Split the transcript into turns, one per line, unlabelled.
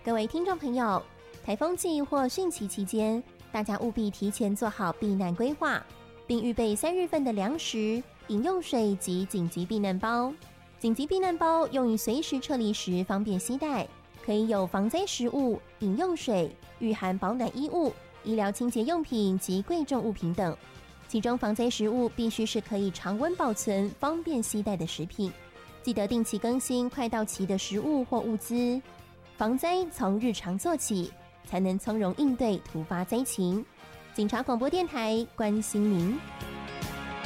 各位听众朋友，台风季或汛期期间，大家务必提前做好避难规划，并预备3月份的粮食、饮用水及紧急避难包。紧急避难包用于随时撤离时方便携带，可以有防灾食物、饮用水、御寒保暖衣物、医疗清洁用品及贵重物品等。其中防灾食物必须是可以常温保存、方便携带的食品，记得定期更新快到期的食物或物资。防灾从日常做起，才能从容应对突发灾情。警察广播电台关心您。